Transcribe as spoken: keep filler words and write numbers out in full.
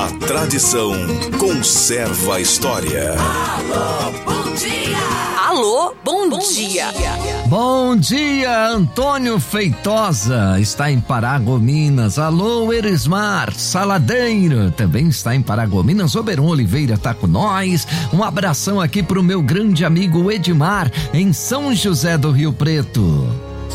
A tradição conserva a história. Alô, bom dia! Alô, bom, bom dia. dia! Bom dia, Antônio Feitosa está em Paragominas. Alô, Erismar Saladeiro também está em Paragominas. Oberon Oliveira tá com nós. Um abração aqui pro meu grande amigo Edmar em São José do Rio Preto.